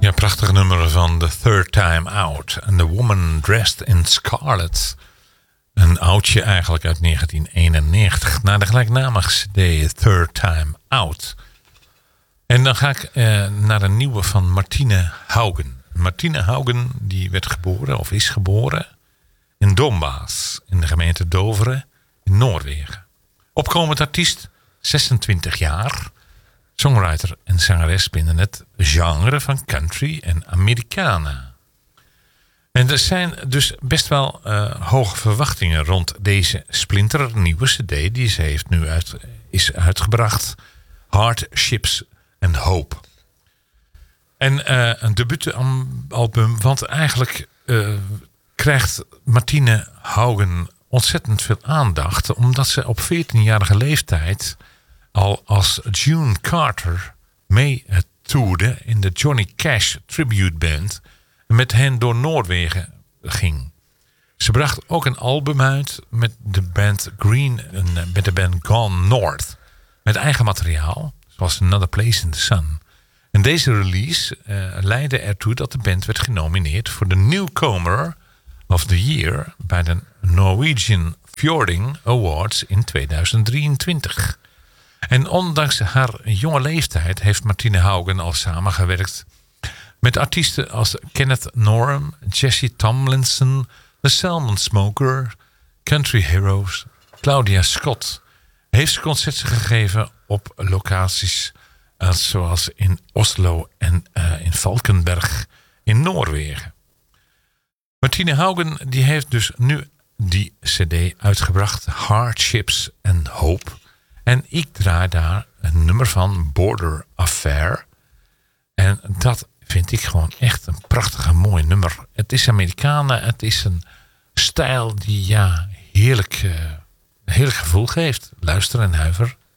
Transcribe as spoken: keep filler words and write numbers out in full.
Ja, prachtig nummer van The Third Time Out. And the Woman Dressed in Scarlet. Een oudje eigenlijk uit negentien eenennegentig. Naar de gelijknamige cd Third Time Out. En dan ga ik eh, naar een nieuwe van Martine Haugen. Martine Haugen die werd geboren, of is geboren, in Dombas. In de gemeente Dovre in Noorwegen. Opkomend artiest, zesentwintig jaar. Songwriter en zangeres binnen het genre van country en Americana. En er zijn dus best wel uh, hoge verwachtingen rond deze splinternieuwe cd die ze heeft nu uit, is uitgebracht. Hardships and Hope. En uh, een debuutalbum, want eigenlijk uh, krijgt Martine Haugen ontzettend veel aandacht, omdat ze op veertienjarige leeftijd al als June Carter mee toerde in de Johnny Cash Tribute Band en met hen door Noorwegen ging. Ze bracht ook een album uit met de band Green, met de band Gone North, met eigen materiaal, zoals Another Place in the Sun. En deze release uh, leidde ertoe dat de band werd genomineerd voor de Newcomer of the Year bij de Norwegian Fjording Awards in tweeduizend drieëntwintig. En ondanks haar jonge leeftijd heeft Martine Haugen al samengewerkt met artiesten als Kenneth Norum, Jesse Tomlinson, The Salmon Smoker, Country Heroes, Claudia Scott. Heeft ze concerten gegeven op locaties uh, zoals in Oslo en uh, in Valkenberg in Noorwegen. Martine Haugen die heeft dus nu die cd uitgebracht, Hardships and Hope. En ik draai daar een nummer van, Border Affair. En dat vind ik gewoon echt een prachtig en mooi nummer. Het is Amerikanen, het is een stijl die ja, heerlijk, uh, heerlijk gevoel geeft. Luister en huiver.